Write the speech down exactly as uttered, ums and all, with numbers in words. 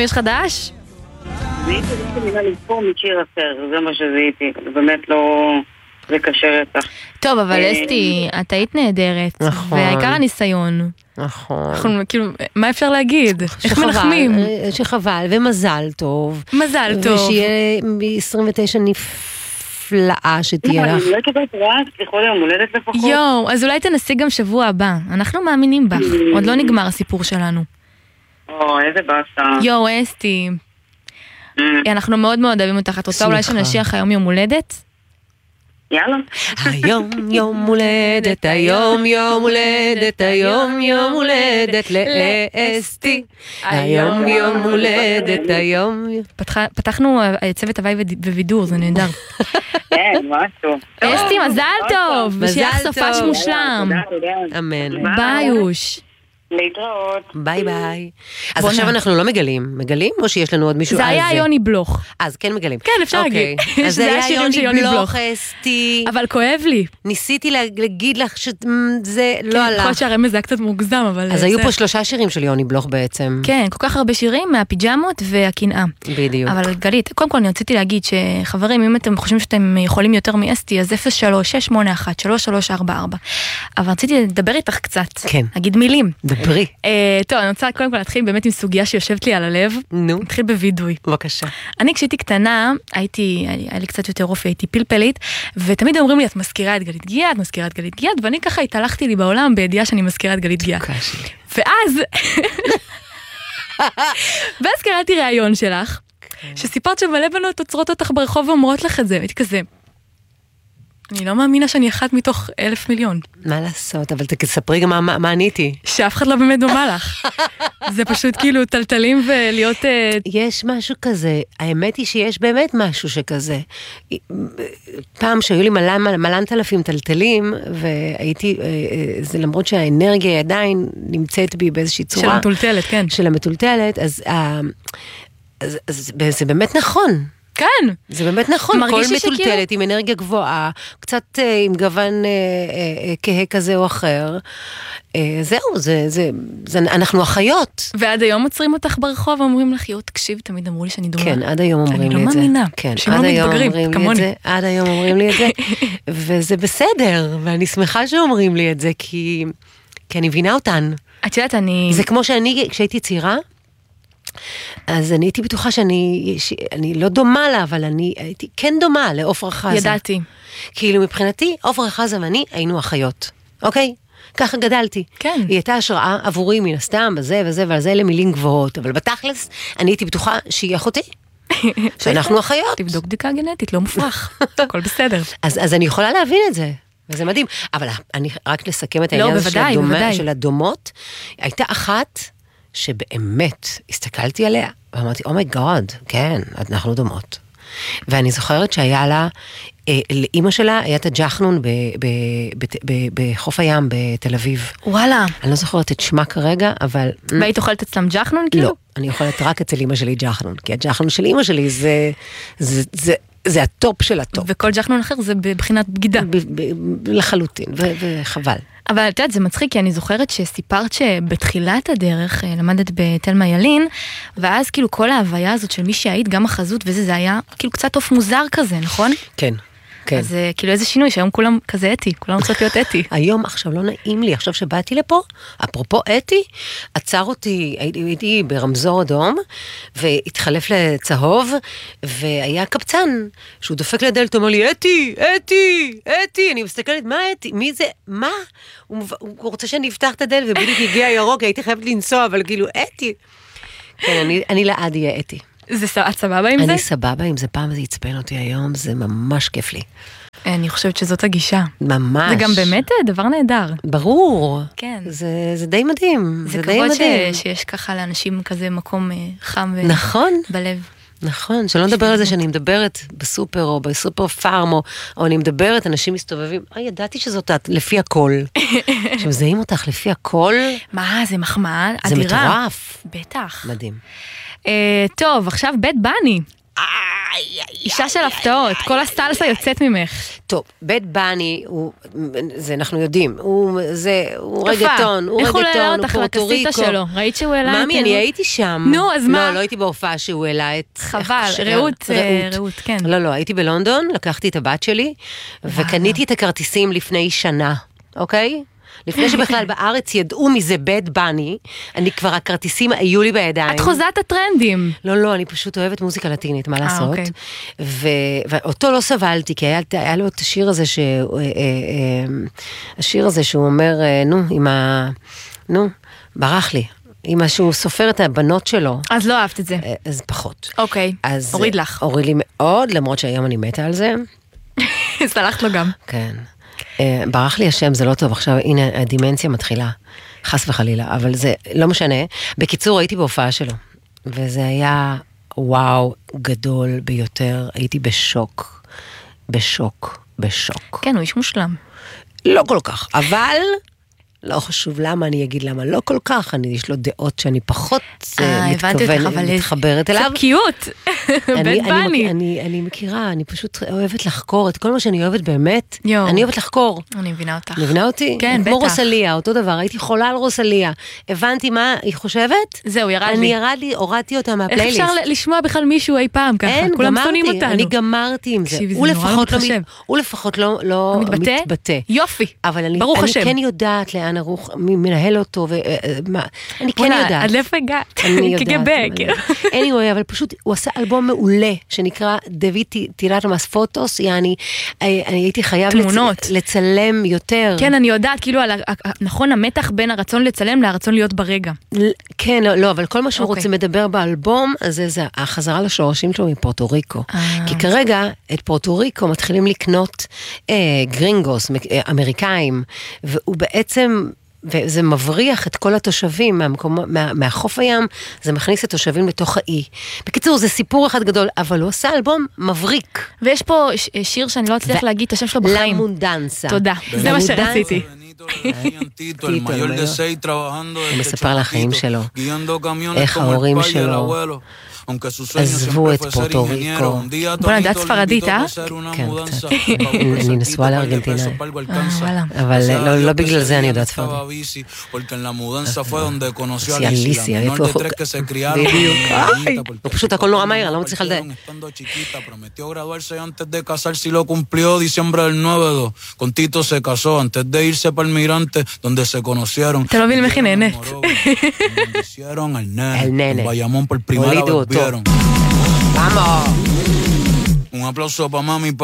יש חדש? זיהיתי מילה לבחור משיר אחר, זה מה שזיהיתי, באמת לא... זה קשה רצח. טוב, אבל אסתי, את היית נהדרת, נכון. והעיקר הניסיון. נכון. אנחנו, כאילו, מה אפשר להגיד? איך מנחמים? שחבל, ומזל טוב. מזל טוב. ושיהיה ב-עשרים ותשע נפלאה שתהיה לך. אני לא קיבלת רעש, לכבוד יום הולדת לפחות. יואו, אז אולי תנסי גם שבוע הבא. אנחנו מאמינים בך. עוד לא נגמר הסיפור שלנו. או, איזה באסה. יואו, אסתי. אנחנו מאוד מאוד אוהבים אותך. את רוצה אולי שנשיח היום יום הולדת? יאללה. היום יום הולדת, היום יום הולדת, היום יום הולדת לאסתי. היום יום הולדת, היום... פתחנו צוות הוואי ווידור, זה נהדר. כן, משהו. אסתי, מזל טוב. ושיהיה סופש מושלם. אמן. ביוש. להתראות. ביי ביי. אז עכשיו אנחנו לא מגלים. מגלים או שיש לנו עוד מישהו על זה? זה היה יוני בלוך. אז כן מגלים. כן, אפשר להגיד. אז זה היה יוני בלוך, אסתי. אבל כואב לי. ניסיתי להגיד לך שזה לא הלך. יכול להיות שהרמז זה היה קצת מוגזם, אבל... אז היו פה שלושה שירים של יוני בלוך בעצם. כן, כל כך הרבה שירים מהפיג'מות והקנאה. בדיוק. אבל גלית, קודם כל אני רציתי להגיד שחברים, אם אתם חושבים שאתם יכולים יותר מאסתי, אז אפס שלוש שש שמונה אחת שלוש שלוש ארבע ארבע. אבל רציתי לדבר איתך קצת. כן. להגיד מילים. דברי. טוב, אני רוצה קודם כל להתחיל באמת עם סוגיה שיושבת לי על הלב. נו. נתחיל בווידוי. בבקשה. אני כשהייתי קטנה, הייתי, היה לי קצת יותר אופי, הייתי פלפלית, ותמיד אומרים לי, את מזכירה את גלית גיאת, את מזכירה את גלית גיאת, ואני ככה התהלכתי לי בעולם בידיעה שאני מזכירה את גלית גיאת. ואז, ואז קראתי ראיון שלך, שסיפרת שמלא בנות עוצרות אותך ברחוב ואומרות לך את זה, הייתי כזה, אני לא מאמינה שאני אחת מתוך אלף מיליון. מה לעשות, אבל תספרי גם מה, מה עניתי. שאף אחד לא באמת דומה לך. זה פשוט כאילו טלטלים ולהיות... יש משהו כזה, האמת היא שיש באמת משהו שכזה. פעם שהיו לי מלא, מלא תלפים טלטלים, והייתי, זה למרות שהאנרגיה עדיין נמצאת בי באיזושהי צורה. של המטולטלת, כן. של המטולטלת, אז, אז, אז זה באמת נכון. כן. זה באמת נכון, כל מטולטלת שכאילו... עם אנרגיה גבוהה, קצת אה, עם גוון אה, אה, כהה כזה או אחר, אה, זהו, זה, זה, זה, אנחנו אחיות. ועד היום עוצרים אותך ברחוב ואומרים לך, יו, תקשיב, תמיד אמרו לי שאני דומה. כן, עד היום אומרים לי לא את זה. מאמינה, כן, שהם עד לא היום מתבגרים, אומרים לי כמוני. את זה, עד היום אומרים לי את זה, וזה בסדר, ואני שמחה שאומרים לי את זה, כי, כי אני מבינה אותן. את יודעת, אני... זה כמו שאני, כשהייתי צעירה, אז אני הייתי בטוחה שאני אני לא דומה לה, אבל אני הייתי כן דומה לעופרה חזה. ידעתי. כאילו מבחינתי, עופרה חזה ואני היינו אחיות. אוקיי? ככה גדלתי. כן. היא הייתה השראה עבורי מן הסתם, וזה וזה, ועל זה אלה מילים גבוהות. אבל בתכלס, אני הייתי בטוחה שהיא אחותי. שאנחנו אחיות. תבדוק בדיקה גנטית, לא מופרך. הכל בסדר. אז, אז אני יכולה להבין את זה. וזה מדהים. אבל אני רק לסכם את העניין לא, הזה בוודאי, של, הדומה, בוודאי. של הדומות. הייתה אחת שבאמת הסתכלתי עליה, ואמרתי, אומייגוד, כן, אנחנו דומות. ואני זוכרת שהיה לה, אה, לאמא שלה היה את הג'חנון ב, ב, ב, ב, בחוף הים בתל אביב. וואלה. אני לא זוכרת את שמה כרגע, אבל... והיית אוכלת אצלם ג'חנון כאילו? לא, אני אוכלת רק אצל אמא שלי ג'חנון, כי הג'חנון של אמא שלי זה, זה, זה, זה הטופ של הטופ. וכל ג'חנון אחר זה בבחינת בגידה. ב, ב, ב, לחלוטין, ו, וחבל. אבל את יודעת, זה מצחיק, כי אני זוכרת שסיפרת שבתחילת הדרך למדת בתלמה ילין, ואז כאילו כל ההוויה הזאת של מי שהיית, גם החזות וזה, זה היה כאילו קצת אוף מוזר כזה, נכון? כן. כן. אז כאילו איזה שינוי, שהיום כולם כזה אתי, כולם רוצות להיות אתי. היום עכשיו לא נעים לי, עכשיו שבאתי לפה, אפרופו אתי, עצר אותי, הייתי, הייתי ברמזור אדום, והתחלף לצהוב, והיה קבצן, שהוא דופק לדלת, אומר לי, אתי, אתי, אתי, אני מסתכלת, מה אתי? מי זה? מה? הוא, הוא רוצה שאני אפתח את הדלת, ובדיוק הגיע ירוק, הייתי חייבת לנסוע, אבל כאילו, אתי. כן, אני, אני לעד יהיה אתי. זה את סבבה עם זה? אני סבבה עם זה, פעם זה יצפן אותי היום, זה ממש כיף לי. אני חושבת שזאת הגישה. ממש. זה גם באמת דבר נהדר. ברור. כן. זה, זה די מדהים. זה, זה כבוד די מדהים. ש, שיש ככה לאנשים כזה מקום חם ו... נכון. בלב. נכון, שלא נדבר על זה שאני מדברת בסופר או בסופר פארם, או, או אני מדברת, אנשים מסתובבים, אה, ידעתי שזאת את, לפי הכל. שמזהים אותך לפי הכל. מה, זה מחמאה זה אדירה. מטורף. בטח. מדהים. Uh, טוב, עכשיו בית בני. אישה של הפתעות, כל הסלסה יוצאת ממך. טוב, בית בני, זה אנחנו יודעים, הוא רגטון, הוא רגטון, הוא פורטוריקו. ראית שהוא העלה את... ממי, אני הייתי שם. נו, אז מה? לא, לא הייתי בהופעה שהוא העלה את... חבל, רעות, רעות, כן. לא, לא, הייתי בלונדון, לקחתי את הבת שלי, וקניתי את הכרטיסים לפני שנה, אוקיי? לפני שבכלל בארץ ידעו מזה בית בני, אני כבר, הכרטיסים היו לי בידיים. את חוזת הטרנדים. לא, לא, אני פשוט אוהבת מוזיקה לטינית, מה לעשות? ואותו לא סבלתי, כי היה לו את השיר הזה, השיר הזה שהוא אומר, נו, עם ה... נו, ברח לי. עם שהוא סופר את הבנות שלו. אז לא אהבת את זה. אז פחות. אוקיי, הוריד לך. הוריד לי מאוד, למרות שהיום אני מתה על זה. סלחת לו גם. כן. ברח לי השם, זה לא טוב, עכשיו הנה הדימנציה מתחילה, חס וחלילה, אבל זה לא משנה. בקיצור, הייתי בהופעה שלו, וזה היה וואו גדול ביותר, הייתי בשוק, בשוק, בשוק. כן, הוא איש מושלם. לא כל כך, אבל... לא חשוב למה, אני אגיד למה לא כל כך, אני יש לו דעות שאני פחות מתחברת אליו. זה קיוט, בית בני. אני מכירה, אני פשוט אוהבת לחקור את כל מה שאני אוהבת באמת, אני אוהבת לחקור. אני מבינה אותך. מבינה אותי? כן, בטח. כמו רוסליה, אותו דבר, הייתי חולה על רוסליה, הבנתי מה היא חושבת? זהו, ירד לי. אני ירד לי, הורדתי אותה מהפלייליסט. איך אפשר לשמוע בכלל מישהו אי פעם ככה? כולם שונאים אותנו. אני גמרתי עם זה. הוא לפחות לא מתבטא. יופי. ברוך השם. אני כן יודעת לאן הרוח, מנהל אותו, ומה, אני כן יודעת. עד לאיפה הגעת? אני יודעת. כגבק. anyway, אבל פשוט הוא עשה אלבום מעולה, שנקרא דוד טירטמאס פוטוס, יעני, אני הייתי חייב לצלם יותר. כן, אני יודעת, כאילו, נכון, המתח בין הרצון לצלם לרצון להיות ברגע. כן, לא, אבל כל מה שהוא רוצה מדבר באלבום, אז זה החזרה לשורשים שלו מפורטוריקו. כי כרגע, את פורטוריקו מתחילים לקנות גרינגוס, אמריקאים, והוא בעצם... וזה מבריח את כל התושבים מהמקום, מה, מהחוף הים, זה מכניס את התושבים לתוך האי. בקיצור, זה סיפור אחד גדול, אבל הוא עושה אלבום מבריק. ויש פה שיר שאני לא אצליח להגיד את השם שלו בחיים. למונדנסה. תודה, זה מה שרציתי. הוא מספר על החיים שלו, איך ההורים שלו עזבו את פורטוריקו. בוא נדעת ספרדית, אה? כן, קצת. אני נשואה לארגנטינה. אבל לא בגלל זה אני יודעת ספרדית. סיאליסיה, איפה הוא? בדיוק. הוא פשוט הכל נורא מהיר, אני לא מצליחה לדעת. אתה לא מבין איך היא נהנית. אל נהנה. הולידו אותו. Vamos. Un aplauso para mami.